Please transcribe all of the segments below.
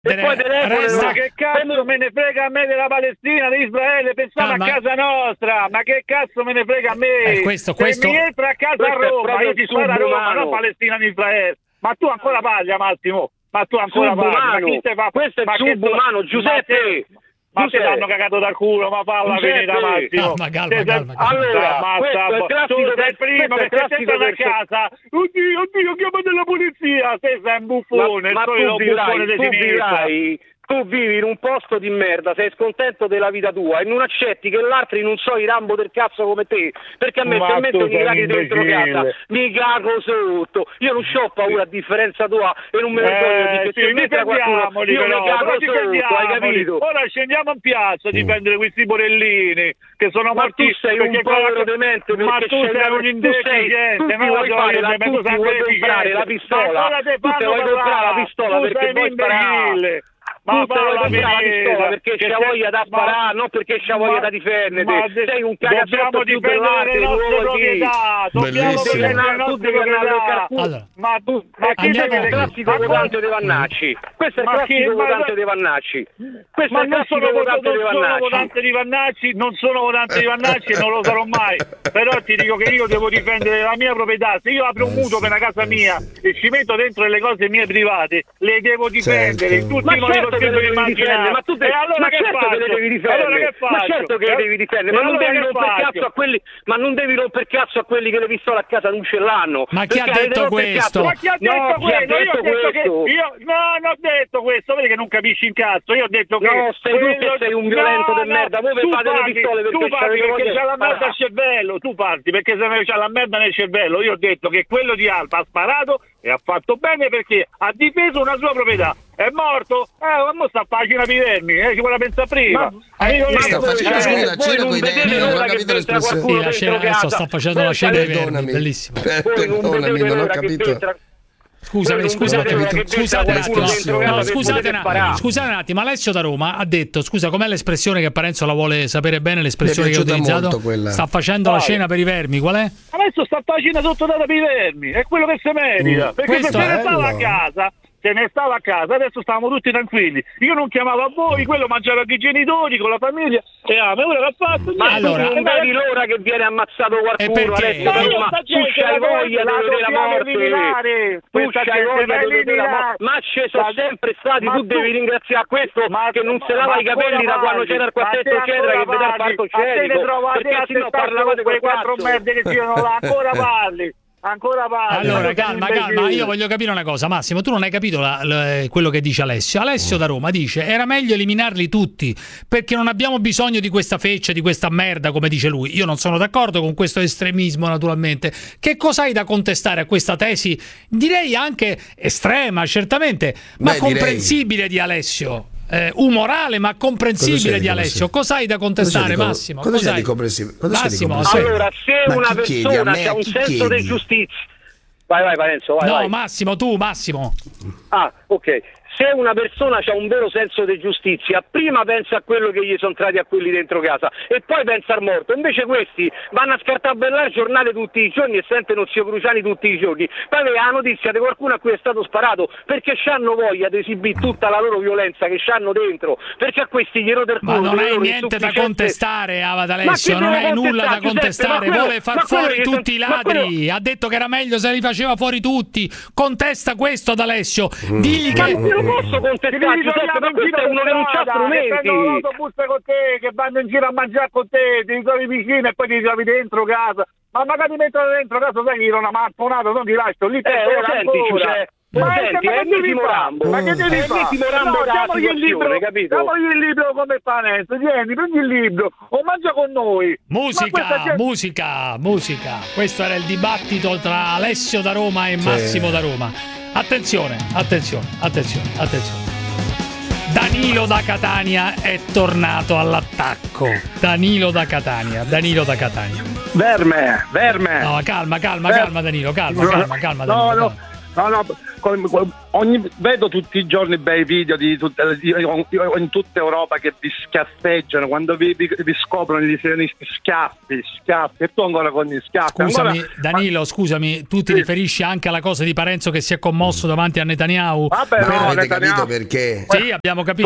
E poi resta... ma che cazzo me ne frega a me della Palestina, di Israele, pensavo a casa nostra, ma che cazzo me ne frega a me? Questo... Se mi entra a casa a Roma, io ti sparo a Roma, non Palestina di Israele. Ma tu ancora parli, Massimo? Ma tu ancora parli? Questo è subumano, Giuseppe! Ma te l'hanno cagato dal culo, ma falla venire Massimo. Calma. Allora, tu sei il primo che ti entrano a casa. Oddio, chiama della polizia. Te sei un buffone, ma il buffone di sinistra. Tu vivi in un posto di merda, sei scontento della vita tua e non accetti che l'altro non so i Rambo del cazzo come te, perché a me se metto i caghi dentro casa mi cago sotto, io non c'ho paura a differenza tua e non me ne voglio di che se mentre qualcuno io mi cago sotto, hai capito? Ora scendiamo in piazza a difendere questi porellini che sono morti. Tu sei un povero demente, ma tu sei un indeficiente, tu vuoi comprare la pistola, tu te vuoi comprare la pistola perché vuoi sparare. Ma tu te vuoi comprare la pistola perché c'ha voglia da sparare, non perché c'ha voglia da difendere. Sei un cagazzotto più dell'altro, le nostre proprietà. Dobbiamo difendere le nostre proprietà. Ma tu, questo è il classico votante dei Vannacci. Questo è il classico votante dei Vannacci. Questo è il classico votante dei Vannacci. Non sono votante di Vannacci e non lo sarò mai. Però ti dico che io devo difendere la mia proprietà. Se io apro un mutuo per una casa mia e ci metto dentro le cose mie private, le devo difendere in tutti i modi possibili e immaginabili. Ma tu allora che faccio? Le devi difendere. Ma certo che le devi difendere, ma non devi rompere cazzo a quelli, ma non devi rompere cazzo a quelli che le pistole a casa non ce l'hanno. Ma chi ha detto questo? Ma chi ha detto questo? Io non ho detto questo, vedi che non capisci in cazzo. Io ho detto che no, sei tu che sei un violento del merda. Voi fate le pistole perché c'ha la merda al cervello. Tu parti perché se c'ha la merda nel cervello. Io ho detto che quello di Alba ha sparato e ha fatto bene perché ha difeso una sua proprietà. È morto? Ma sta a pagina di vermi, ci vuole pensare prima. Sta facendo la cena con i vermi, non ho capito l'espressione. Sta facendo la scena dei vermi, bellissimo. Perdonami, non ho capito. Scusate un attimo, Alessio da Roma ha detto, scusa, com'è l'espressione che Parenzo la vuole sapere bene, l'espressione che ha utilizzato? Sta facendo la cena per i vermi, qual è? Adesso sta facendo sottodata per i vermi, è quello che si merita, perché se ne stava a casa, adesso stavamo tutti tranquilli. Io non chiamavo a voi, quello mangiava con i genitori, con la famiglia, e ora l'ha fatto. Ma allora, non vedi l'ora che viene ammazzato qualcuno adesso? Tu c'hai voglia di vedere la morte, tu c'hai voglia di vedere la morte, ma ci sono sempre stati, tu devi ringraziare questo che non se lava i capelli da quando c'era il quartetto eccetera, che vede il parco scenico, perché sennò parlavate quel quattro merde che siano là, ancora parli. Allora calma, io voglio capire una cosa, Massimo, tu non hai capito quello che dice Alessio da Roma, dice era meglio eliminarli tutti perché non abbiamo bisogno di questa feccia, di questa merda, come dice lui. Io non sono d'accordo con questo estremismo, naturalmente. Che cosa hai da contestare a questa tesi, direi anche estrema, certamente, ma comprensibile di Alessio? Umorale ma comprensibile di Alessio. Cosa hai da contestare, Massimo? Cosa c'è di comprensibile? Allora, se una persona ha un senso di giustizia, vai Parenzo, vai. No, Massimo, tu, Massimo. Ah, ok. Se una persona ha un vero senso di giustizia, prima pensa a quello che gli sono entrati a quelli dentro casa e poi pensa al morto. Invece questi vanno a scartabellare il giornale tutti i giorni e sentono Zio Cruciani tutti i giorni. Poi aveva la notizia di qualcuno a cui è stato sparato perché c'hanno voglia di esibire tutta la loro violenza che c'hanno dentro, perché a questi gli rode il culo. Ma non hai niente da contestare, Ava D'Alessio, non hai nulla da contestare. Vuole far fuori tutti i ladri. Ha detto che era meglio se li faceva fuori tutti. Contesta questo ad Alessio. Digli che posso contestare, Giuseppe, ma questo è uno che non c'ha strumenti. Che prendono l'autobus con te, che vanno in giro a mangiare con te, ti ritrovi vicino e poi ti ritrovi dentro casa. Ma magari mentre dentro casa sai che non ha martonato, non ti lascio lì per senti, è l'ultimo Rambo. Ma che devi fare? Damogli il libro, capito? Damogli il libro come Panesto, vieni, prendi il libro o mangia con noi. Musica. Questo era il dibattito tra Alessio da Roma e Massimo da Roma. Attenzione. Danilo da Catania è tornato all'attacco. Danilo da Catania. Verme. No, calma Danilo, calma. vedo tutti i giorni bei video in tutta Europa che vi schiaffeggiano, quando vi scoprono gli sionisti, schiaffi, e tu ancora con gli schiaffi. Scusami, Danilo, tu ti riferisci anche alla cosa di Parenzo che si è commosso davanti a Netanyahu? Vabbè, no, avete Netanyahu, capito perché? Sì, abbiamo capito.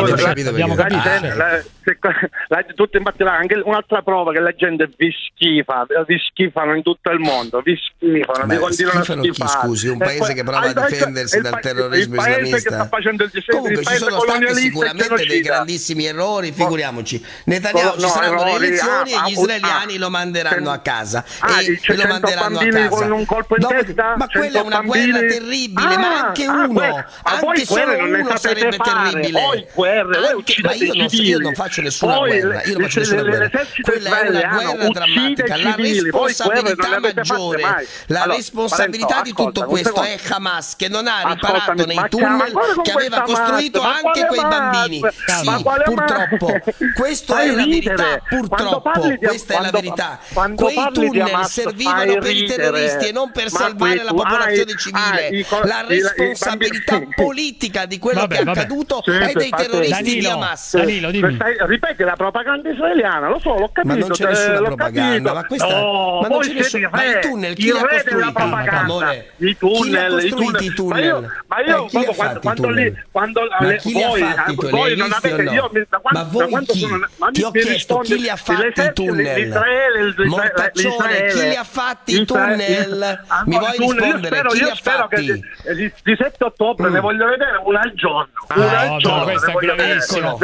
Tutti infatti anche un'altra prova che la gente vi schifano in tutto il mondo, vi schifano, vi continuano a schifare. Scusi, un paese che prova a difendersi dal terrorismo islamista. Che sta facendo comunque ci sono stati sicuramente dei grandissimi errori, figuriamoci. Netanyahu ci saranno le elezioni e gli israeliani lo manderanno a casa e lo manderanno a casa con un colpo in testa. Ma quella è una guerra terribile, ma anche anche solo uno sarebbe terribile. Ma io non faccio nessuna guerra, quella è una guerra drammatica. La responsabilità maggiore, la responsabilità di tutto questo è Hamas, che non ha riparato nei tunnel che aveva costruito anche quei bambini. Sì, purtroppo questa è la verità, questa è la verità. Quei tunnel servivano per i terroristi e non per salvare la popolazione civile. La responsabilità politica di quello che è accaduto è dei terroristi di Hamas. Danilo, dimmi. Ripeti la propaganda israeliana, lo so, l'ho capito. Ma non c'è nessuna propaganda, ma questa ma non c'è nessuna. Ma i tunnel chi li ha costruiti? Amore, chi li ha costruiti i tunnel? Ma io chi li ha fatti i tunnel? Voi non avete ma voi chi? Ti ho chiesto chi li ha fatti i tunnel? Mortaccione, chi li ha fatti i tunnel? Mi vuoi rispondere? Chi li ha fatti? Di 7 ottobre ne voglio vedere una al giorno. Questo è gravissimo.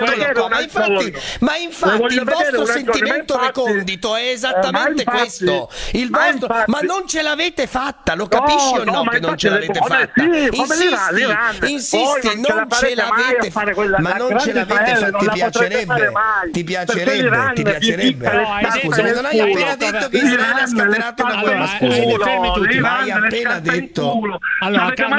Ma infatti il vostro sentimento recondito è esattamente questo. Il vostro, ma non ce l'avete fatta, lo capisci o no che non ce l'avete fatta? Insisti, non ce l'avete fatta. Ma non ce l'avete fatta, ti piacerebbe. Scusami, non hai appena detto che Israele ha scatenato una guerra? Fermi tutti. Ma hai appena detto. Allora, calma.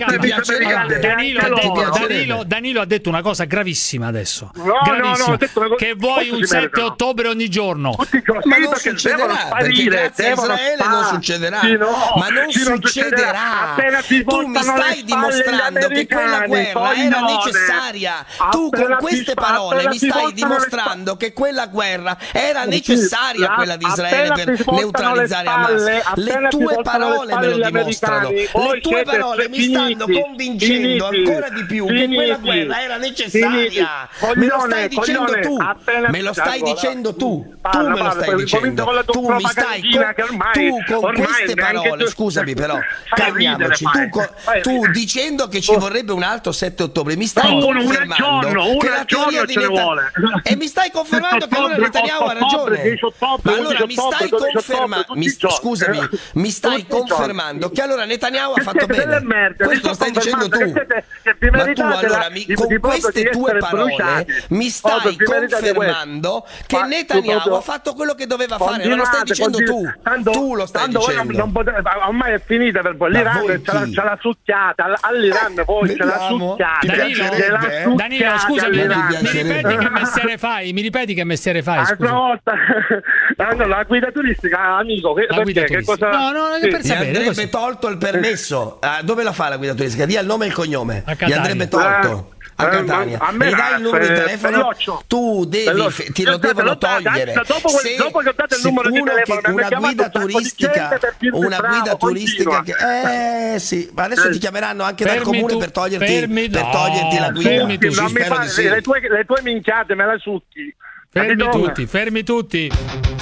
Danilo ha detto una cosa gravissima adesso. Gravissima. Che vuoi un 7 ottobre ogni giorno. Ma non succederà, perché grazie a Israele non succederà. Ma non succederà. Tu mi stai dimostrando che quella guerra era necessaria. Tu con queste parole mi stai dimostrando che quella guerra era necessaria, quella di Israele, per neutralizzare Hamas. Le tue parole me lo dimostrano. Le tue parole mi stanno convincendo ancora di più che quella guerra era necessaria. Me lo stai dicendo tu. Me lo stai dicendo tu. Tu me lo stai dicendo. Tu mi stai con queste parole. Scusami, però, calmiamoci. Tu dicendo che ci vorrebbe un altro 7 ottobre, mi stai confermando che la teoria di Netanyahu, e mi stai confermando che allora Netanyahu ha ragione. Ma allora mi stai confermando, scusami, mi stai confermando che allora Netanyahu ha fatto bene. Questo lo stai dicendo tu. Ma tu allora con queste tue parole mi stai confermando che Netanyahu ha fatto quello che doveva fare. Ma lo stai dicendo tu. Tu lo stai dicendo. Ormai è finita per voi. L'Iran ce l'ha succhiata. All'Iran poi ce l'ha succhiata. Danilo, scusami, mi ripeti che mestiere fai? Altra volta, la guida turistica, amico. La guida turistica. Per sapere. Gli andrebbe tolto il permesso. Dove la fa la guida turistica? Dia il nome e il cognome. Gli andrebbe tolto. A Catania. Mi dai il numero di telefono? Tu devi, ti lo devono togliere. Dopo che ho dato il numero di telefono, una guida turistica che sì, ma adesso ti chiameranno anche dal comune per toglierti la guida. Le tue minchiate me la succhi. Fermi tutti.